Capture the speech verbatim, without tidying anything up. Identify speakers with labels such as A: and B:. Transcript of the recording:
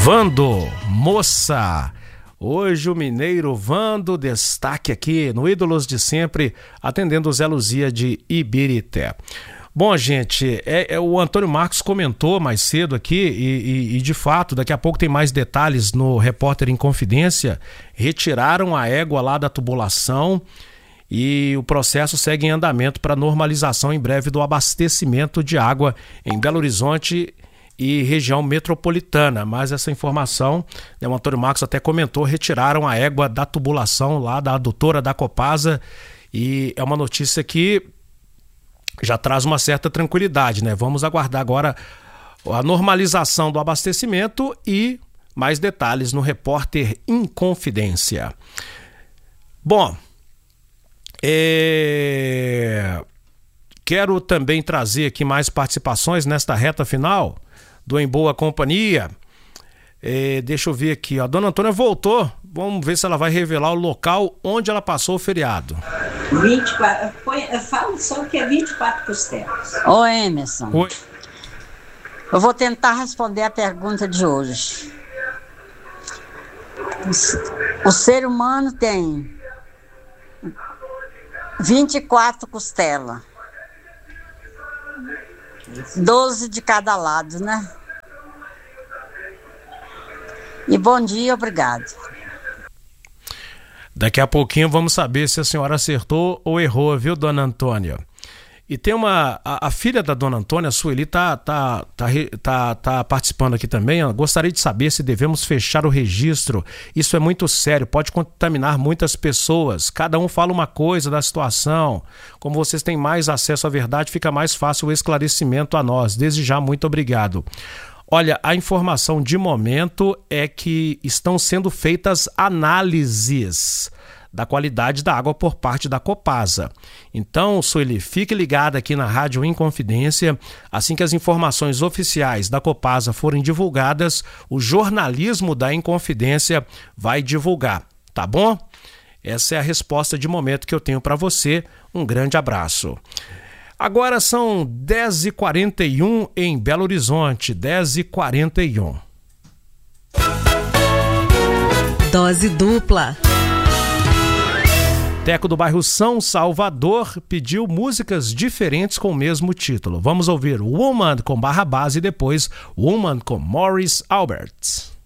A: Vando, moça. Hoje o mineiro Vando, destaque aqui no Ídolos de Sempre, atendendo o Zé Luzia de Ibirité. Bom, gente, é, é, o Antônio Marcos comentou mais cedo aqui e, e, e de fato, daqui a pouco tem mais detalhes no Repórter em Confidência. Retiraram a égua lá da tubulação e o processo segue em andamento para normalização em breve do abastecimento de água em Belo Horizonte e região metropolitana. Mas essa informação, né, o Antônio Marcos até comentou, retiraram a égua da tubulação lá da adutora da Copasa e é uma notícia que já traz uma certa tranquilidade, né? Vamos aguardar agora a normalização do abastecimento e mais detalhes no Repórter em Confidência. Bom, é... quero também trazer aqui mais participações nesta reta final do Em Boa Companhia. É... Deixa eu ver aqui, ó. A dona Antônia voltou. Vamos ver se ela vai revelar o local onde ela passou o feriado.
B: vinte e quatro, põe, fala só que é vinte e quatro costelas.
C: Ô Emerson,
A: Oi.
C: Eu vou tentar responder a pergunta de hoje. O ser humano tem vinte e quatro costelas, doze de cada lado, né? E bom dia, obrigado.
A: Daqui a pouquinho vamos saber se a senhora acertou ou errou, viu, dona Antônia? E tem uma... A, a filha da dona Antônia, a Sueli, tá, tá, tá, tá, tá participando aqui também. Eu gostaria de saber se devemos fechar o registro. Isso é muito sério, pode contaminar muitas pessoas. Cada um fala uma coisa da situação. Como vocês têm mais acesso à verdade, fica mais fácil o esclarecimento a nós. Desde já, muito obrigado. Olha, a informação de momento é que estão sendo feitas análises da qualidade da água por parte da Copasa. Então, Sueli, fique ligada aqui na Rádio em Confidência. Assim que as informações oficiais da Copasa forem divulgadas, o jornalismo da Inconfidência vai divulgar, tá bom? Essa é a resposta de momento que eu tenho para você. Um grande abraço. Agora são dez e quarenta e um em Belo Horizonte, dez e quarenta e um.
D: Dose dupla.
A: Teco do bairro São Salvador pediu músicas diferentes com o mesmo título. Vamos ouvir Woman com Barrabás e depois Woman com Morris Alberts.